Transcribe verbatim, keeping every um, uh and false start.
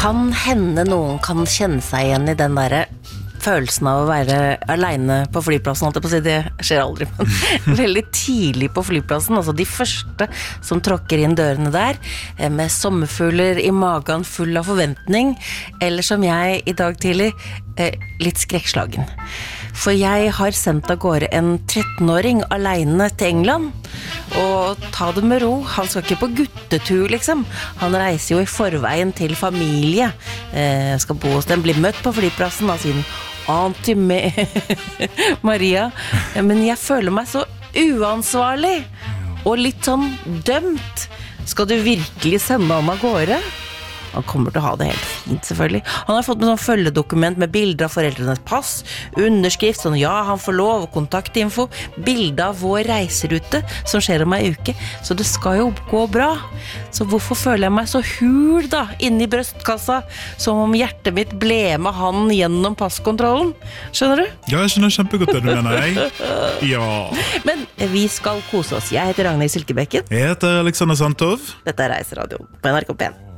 kan hende noen kan kjenne seg igjen I den der følelsen av å være alene på flyplassen, alt jeg på å si, det skjer aldri, men veldig tidlig på flyplassen, altså de første som tråkker inn dørene der, med sommerfugler I magen full av forventning, eller som jeg I dag tidlig, litt skrekkslagen. For jeg har sendt av gårde en trettenåring alene til England, og ta det med ro, han skal ikke på guttetur liksom, han reiser jo I forveien til familie, eh, skal bo hos dem, bli møtt på flyplassen av sin Auntie Maria, men jeg føler meg så uansvarlig, og litt sånn dømt, skal du virkelig sende han av gårde? Han kommer til å ha det helt fint selvfølgelig. Han har fått med sånn følgedokument med bilder av foreldrenes pass, underskrift, sånn ja, han får lov, kontaktinfo, bilder av vår reiserute som skjer om en uke, så det skal jo gå bra. Så hvorfor føler jeg meg så hul da, inni brøstkassa, som om hjertet mitt ble med han gjennom passkontrollen? Skjønner du? Ja, jeg skjønner kjempegodt det du mener, jeg. Ja. Men vi skal kose oss. Jeg heter Ragnhild Silkebekken. Jeg heter Alexander Santov. Dette er Reiseradio på N R K P en.